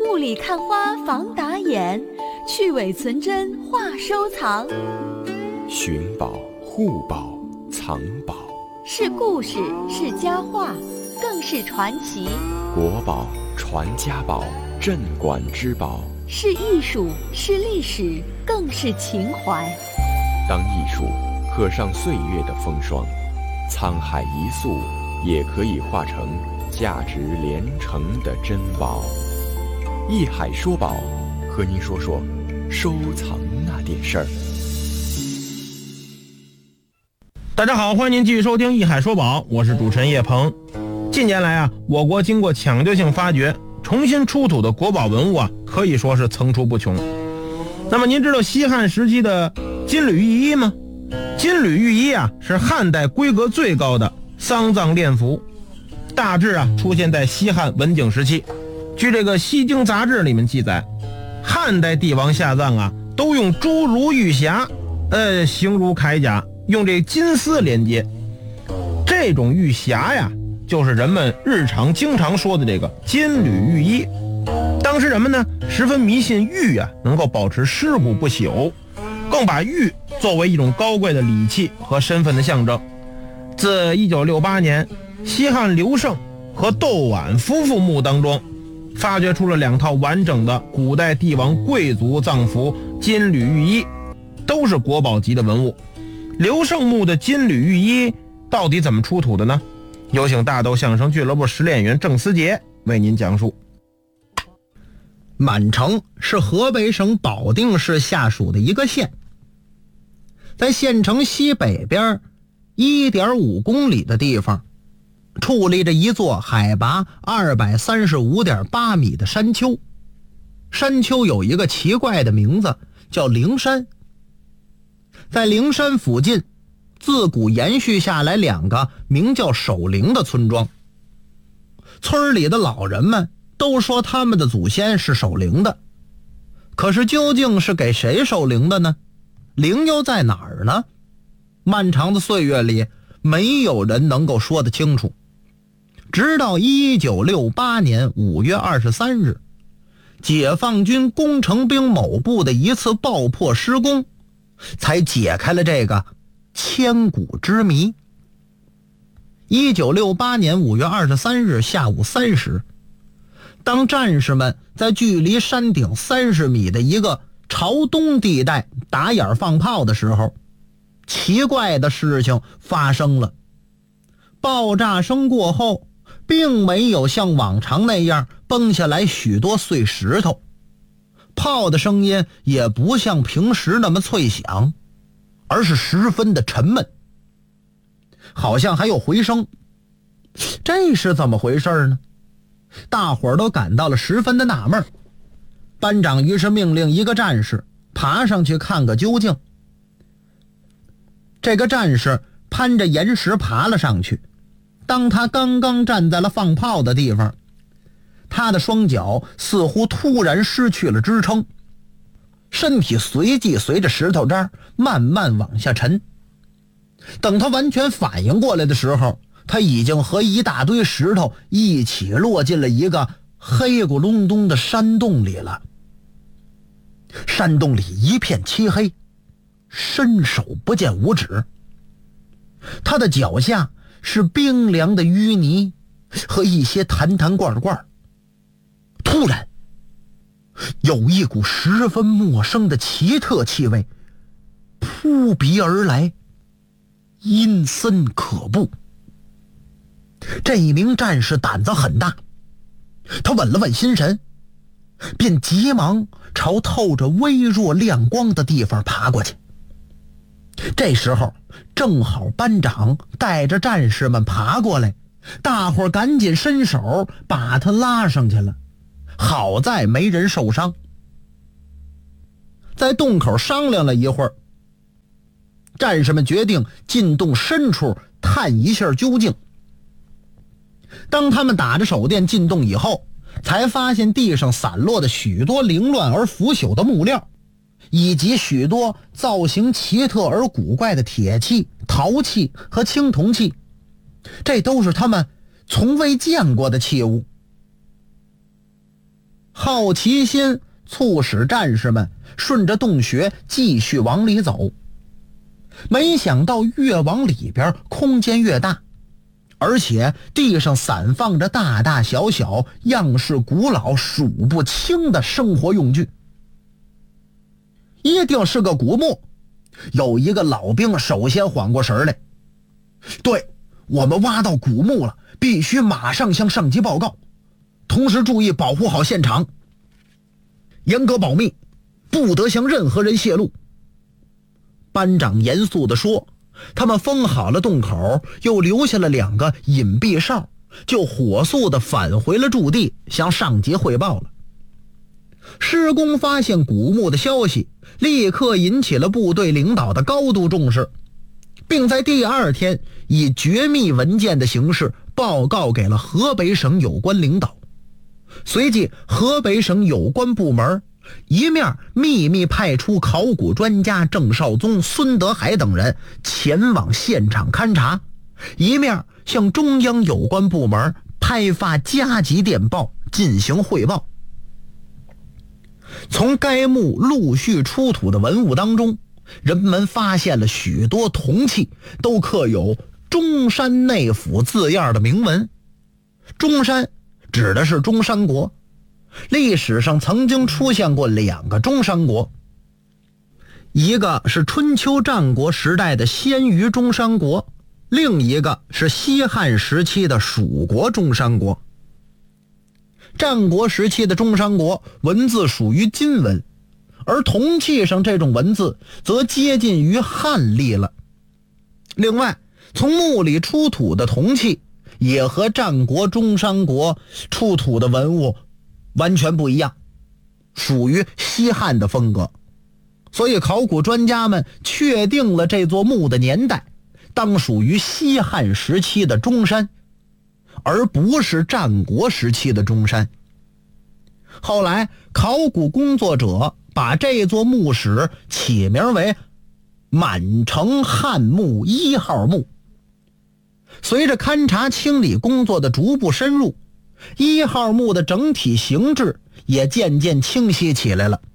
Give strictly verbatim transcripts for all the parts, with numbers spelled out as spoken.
雾里看花防打眼，去伪存真话收藏。 寻宝、护宝、藏宝， 是故事，是佳话，更是传奇。 国宝、传家宝、镇馆之宝， 是艺术，是历史，更是情怀。 当艺术刻上岁月的风霜，沧海一粟也可以化成价值连城的珍宝。艺海说宝，和您说说收藏那点事儿。 大家好，欢迎您继续收听艺海说宝，我是主持人叶鹏。近年来啊，我国经过抢救性发掘，重新出土的国宝文物啊，可以说是层出不穷。那么您知道西汉时期的金缕玉衣吗？金缕玉衣啊，是汉代规格最高的丧葬殓服，大致啊出现在西汉文景时期。据这个《西京杂志》里面记载，汉代帝王下葬啊，都用诸如玉匣，呃，形如铠甲，用这金丝连接。这种玉匣呀，就是人们日常经常说的这个金缕玉衣。当时人们呢，十分迷信玉啊能够保持尸骨不朽，更把玉作为一种高贵的礼器和身份的象征。自一九六八年，西汉刘胜和窦婉夫妇墓当中，发掘出了两套完整的古代帝王贵族葬服金缕玉衣，都是国宝级的文物。刘胜墓的金缕玉衣到底怎么出土的呢？有请大豆相声俱乐部实练员郑思杰为您讲述。 满城是河北省保定市下属的一个县，在县城西北边 一点五 公里的地方，矗立着一座海拔 二百三十五点八 米的山丘。山丘有一个奇怪的名字，叫灵山。在灵山附近，自古延续下来两个名叫守灵的村庄。村里的老人们都说他们的祖先是守灵的，可是究竟是给谁守灵的呢？灵又在哪儿呢？漫长的岁月里，没有人能够说得清楚。直到一九六八年五月二十三日，解放军工程兵某部的一次爆破施工，才解开了这个千古之谜。一九六八年五月二十三日下午三时，当战士们在距离山顶三十米的一个朝东地带打眼放炮的时候，奇怪的事情发生了。爆炸声过后，并没有像往常那样崩下来许多碎石头，炮的声音也不像平时那么脆响，而是十分的沉闷，好像还有回声。这是怎么回事呢？大伙儿都感到了十分的纳闷。班长于是命令一个战士爬上去看个究竟。这个战士攀着岩石爬了上去，当他刚刚站在了放炮的地方，他的双脚似乎突然失去了支撑，身体随即随着石头渣慢慢往下沉。等他完全反应过来的时候，他已经和一大堆石头一起落进了一个黑咕隆咚的山洞里了。山洞里一片漆黑，伸手不见五指。他的脚下是冰凉的淤泥和一些坛坛罐罐。突然，有一股十分陌生的奇特气味扑鼻而来，阴森可怖。这一名战士胆子很大，他稳了稳心神，便急忙朝透着微弱亮光的地方爬过去。这时候正好班长带着战士们爬过来，大伙儿赶紧伸手把他拉上去了，好在没人受伤。在洞口商量了一会儿，战士们决定进洞深处探一下究竟。当他们打着手电进洞以后，才发现地上散落的许多凌乱而腐朽的木料，以及许多造型奇特而古怪的铁器、陶器和青铜器，这都是他们从未见过的器物。 好奇心促使战士们顺着洞穴继续往里走。没想到越往里边空间越大，而且地上散放着大大小小样式古老数不清的生活用具。一定是个古墓。有一个老兵首先缓过神来，对，我们挖到古墓了，必须马上向上级报告，同时注意保护好现场，严格保密，不得向任何人泄露。班长严肃地说，他们封好了洞口，又留下了两个隐蔽哨，就火速地返回了驻地，向上级汇报了。施工发现古墓的消息立刻引起了部队领导的高度重视，并在第二天以绝密文件的形式报告给了河北省有关领导。随即河北省有关部门一面秘密派出考古专家郑少宗、孙德海等人前往现场勘查，一面向中央有关部门派发加急电报进行汇报。从该墓陆续出土的文物当中，人们发现了许多铜器，都刻有中山内府字样的铭文。中山指的是中山国，历史上曾经出现过两个中山国，一个是春秋战国时代的鲜于中山国，另一个是西汉时期的蜀国中山国。战国时期的中山国文字属于金文，而铜器上这种文字则接近于汉隶了。另外，从墓里出土的铜器也和战国中山国出土的文物完全不一样，属于西汉的风格。所以考古专家们确定了这座墓的年代当属于西汉时期的中山，而不是战国时期的中山。后来考古工作者把这座墓室起名为满城汉墓一号墓。随着勘察清理工作的逐步深入，一号墓的整体形制也渐渐清晰起来了。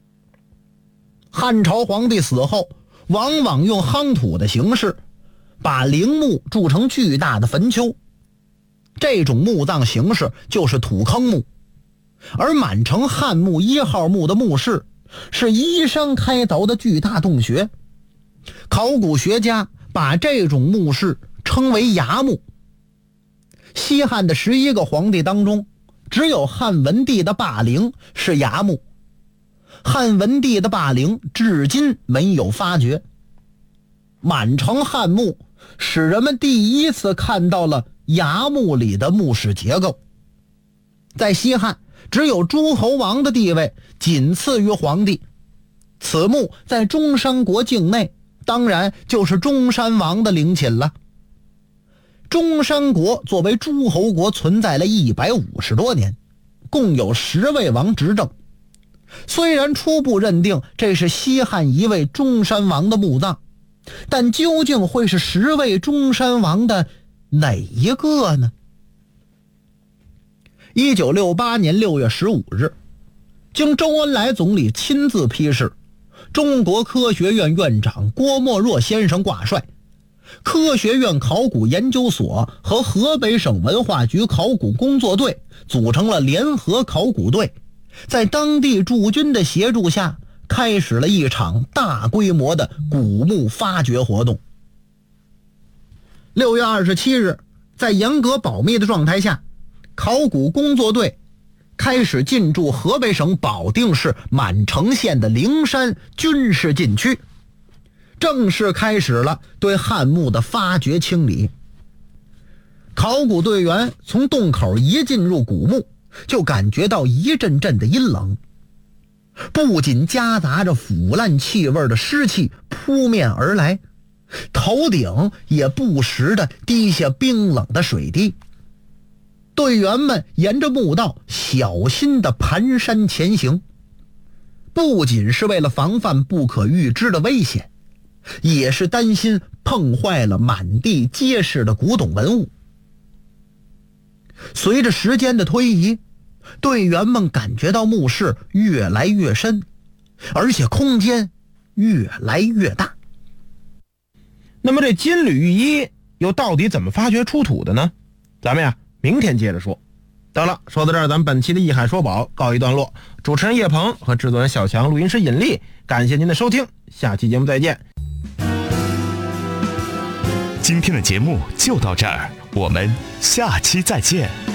汉朝皇帝死后，往往用夯土的形式把陵墓筑成巨大的坟丘，这种墓葬形式就是土坑墓。而满城汉墓一号墓的墓室是依山开凿的巨大洞穴，考古学家把这种墓室称为崖墓。西汉的十一个皇帝当中，只有汉文帝的霸陵是崖墓，汉文帝的霸陵至今没有发掘。满城汉墓使人们第一次看到了崖墓里的墓室结构。在西汉，只有诸侯王的地位仅次于皇帝，此墓在中山国境内，当然就是中山王的陵寝了。中山国作为诸侯国存在了一百五十多年，共有十位王执政。虽然初步认定这是西汉一位中山王的墓葬，但究竟会是十位中山王的哪一个呢？一九六八年六月十五日，经周恩来总理亲自批示，中国科学院院长郭沫若先生挂帅，科学院考古研究所和河北省文化局考古工作队组成了联合考古队，在当地驻军的协助下，开始了一场大规模的古墓发掘活动。六月二十七日，在严格保密的状态下，考古工作队开始进驻河北省保定市满城县的灵山军事禁区，正式开始了对汉墓的发掘清理。考古队员从洞口一进入古墓，就感觉到一阵阵的阴冷，不仅夹杂着腐烂气味的湿气扑面而来，头顶也不时地滴下冰冷的水滴。队员们沿着墓道小心地蹒跚前行，不仅是为了防范不可预知的危险，也是担心碰坏了满地结实的古董文物。随着时间的推移， 队员们感觉到墓室越来越深，而且空间越来越大。 那么这金缕玉衣又到底怎么发掘出土的呢？咱们呀明天接着说。得了，说到这儿，咱们本期的艺海说宝告一段落。主持人叶鹏和制作人小强，录音师尹力，感谢您的收听，下期节目再见。 今天的节目就到这儿，我们下期再见。